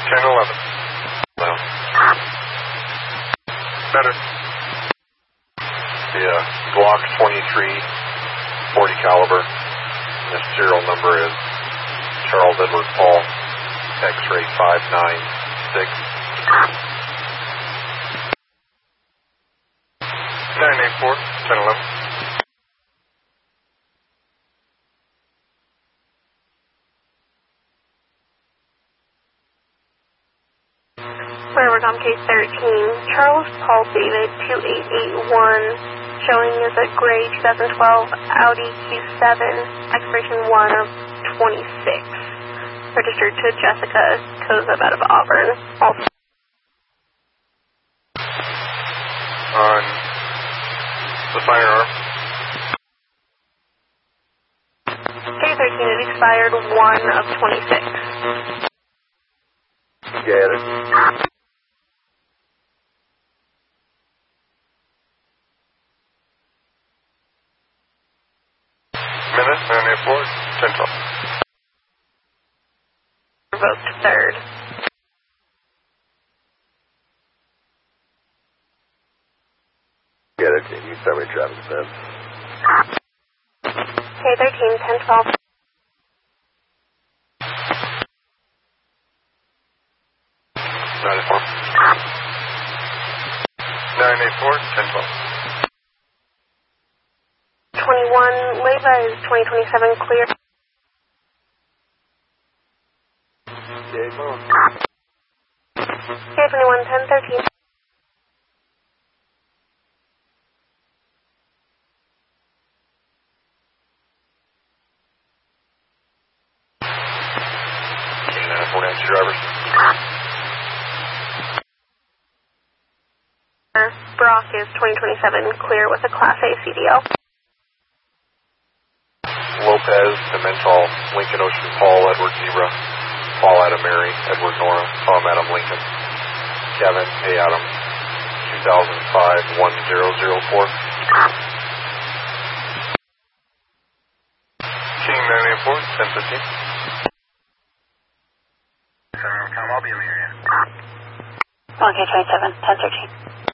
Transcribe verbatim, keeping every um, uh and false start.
ten eleven. No. Better. The uh, Glock twenty-three forty caliber. And the serial number is Charles Edward Paul, X-ray five nine six. nine eight four, ten eleven. Wherever Tom Case thirteen, Charles Paul David two eight eight one, showing is a gray twenty twelve Audi Q seven, expiration one of twenty-six. Registered to Jessica Kozub out of Auburn. Also on the firearm. K thirteen, it expired one of twenty-six. Get it. Minute, nine eight four, ten twelve. Revoked third. Get it, can you send me traffic then? K thirteen, ten twelve. nine eight four. nine eight four, ten twelve. twenty-one, Leyva is twenty twenty-seven clear. Okay, come on. K twenty-one, ten thirteen. K nine four nine two drivers. Brock is twenty twenty-seven clear with a Class A C D L. Lopez, Demental, Lincoln Ocean Paul, Edward Zebra, Paul Adam Mary, Edward Nora, Tom Adam Lincoln, Kevin A. Adam, two thousand five, one zero zero four. King nine eight four, ten fifteen. Monkey twenty-seven, ten thirteen.